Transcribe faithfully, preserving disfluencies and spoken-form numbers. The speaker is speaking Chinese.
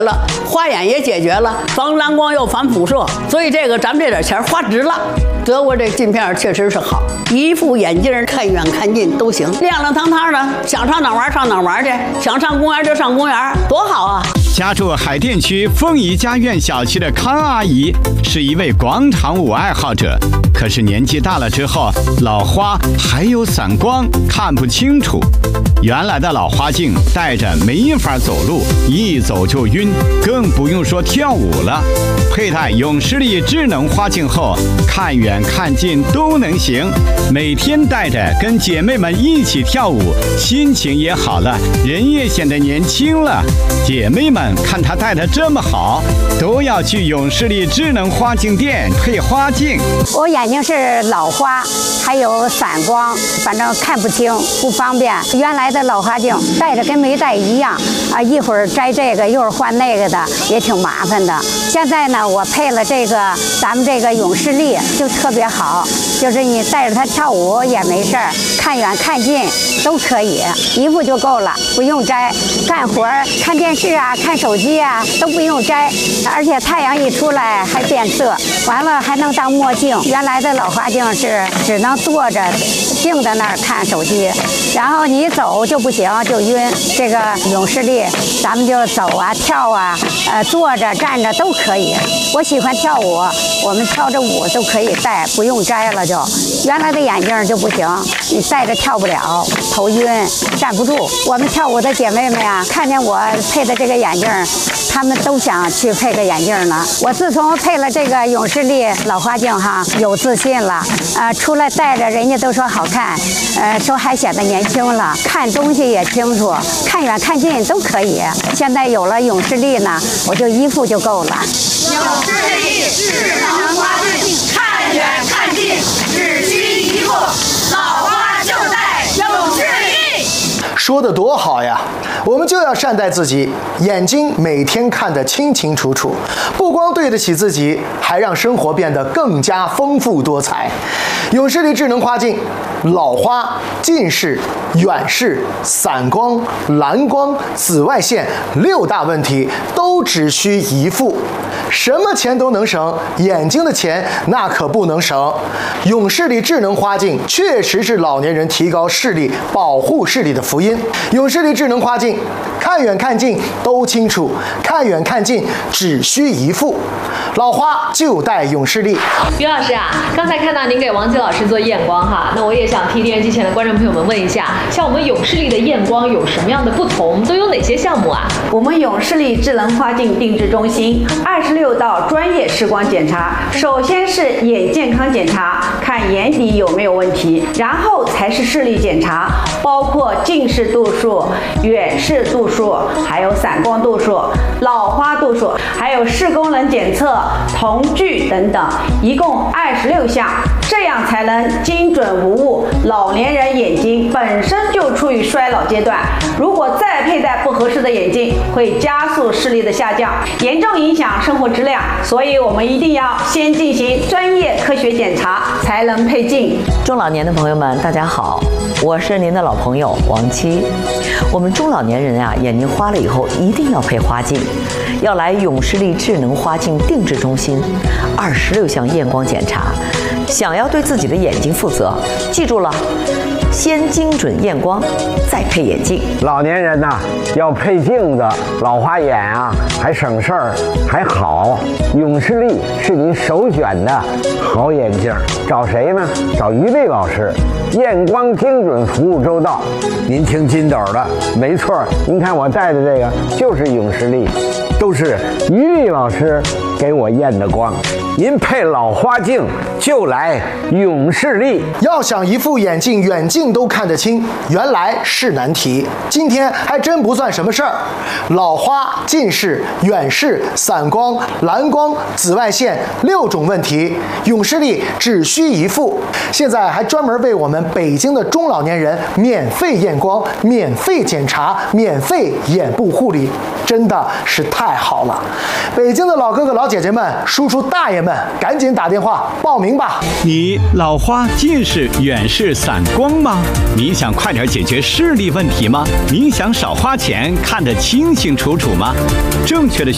了，花眼也解决了，防蓝光又防辐射，所以这个咱们这点钱花值了。德国这镜片确实是好，一副眼镜看远看近都行，亮亮堂堂的，想上哪玩上哪玩去，想上公园就上公园，多好啊！ 家住海淀区凤仪家苑小区的康阿姨是一位广场舞爱好者，可是年纪大了之后，老花还有散光，看不清楚。原来的老花镜戴着没法走路，一走就晕，更不用说跳舞了。佩戴永视力智能花镜后，看远看近都能行，每天戴着跟姐妹们一起跳舞，心情也好了，人也显得年轻了。姐妹们看她戴得这么好，都要去永视力智能花镜店配花镜。 我眼睛是老花，还有散光，反正看不清，不方便。原来的老花镜戴着跟没戴一样啊，一会儿摘这个，一会儿换那个的，也挺麻烦的。现在呢，我配了这个咱们这个永视力，就特别好，就是你带着它跳舞也没事儿，看远看近都可以，一副就够了，不用摘。干活看电视啊，看手机啊都不用摘，而且太阳一出来还变色，完了还能当墨镜。原来的老花镜是只能坐着静在那儿看手机，然后你走就不行，就晕。这个永视力咱们就走啊跳啊，呃坐着站着都可以。我喜欢跳舞，我们跳着舞都可以戴，不用摘了就。原来的眼镜就不行，你戴着跳不了，头晕站不住。我们跳舞的姐妹们呀，看见我配的这个眼镜，她们都想去配个眼镜呢。我自从配了这个永视力老花镜哈，有自信了，呃，出来戴着人家都说好看，呃，说还显得年轻了，看东西也清楚，看远看近都可以。现在有了永视力呢，我就一副就够了。 永视力智能花镜，看远看近只需一副，老花就戴永视力。 说得多好呀！我们就要善待自己，眼睛每天看得清清楚楚，不光对得起自己，还让生活变得更加丰富多彩。永视力智能花镜，老花、近视、远视、散光、蓝光、紫外线六大问题都只需一副。什么钱都能省，眼睛的钱那可不能省。永视力智能花镜确实是老年人提高视力、保护视力的福音。永视力智能花镜，看远看近都清楚，看远看近只需一副。老花就戴永视力。 于老师啊，刚才看到您给王吉老师做验光哈，那我也想替电视机前的观众朋友们问一下，像我们永视力的验光有什么样的不同，都有哪些项目啊？ 我们永视力智能花镜定制中心二十六道专业视光检查，首先是眼健康检查，看眼底有没有问题，然后才是视力检查，包括近视度数、远视度数，还有散光度数、老花度数，还有视功能检测、瞳距等等，一共二十六项，这样才能精准无误。老年人眼睛本身就处于衰老阶段，如果再佩戴不合适的眼镜，会加速视力的下降，严重影响生活质量。所以我们一定要先进行专业科学检查，才能配镜。 中老年的朋友们，大家好，我是您的老朋友王七。我们中老年人啊，眼睛花了以后一定要配花镜，要来永视力智能花镜定制中心，二十六项验光检查。想要对自己的眼睛负责，记住了，先精准验光，再配眼镜。 老年人呐、啊，要配镜子，老花眼啊，还省事儿，还好。永视力是您首选的好眼镜，找谁呢？找于丽老师，验光精准，服务周到。您听金斗的，没错，您看我戴的这个就是永视力，都是于丽老师给我验的光。您配老花镜就来永视力。 要想一副眼镜远近都看得清，原来是难题。今天还真不算什么事儿。老花、近视、远视、散光、蓝光、紫外线六种问题，永视力只需一副。现在还专门为我们北京的中老年人免费验光、免费检查、免费眼部护理，真的是太好了。北京的老哥哥老姐姐们、叔叔大爷们，赶紧打电话报名吧。 你老花、近视、远视、散光吗？你想快点解决视力问题吗？你想少花钱看得清清楚楚吗？正确的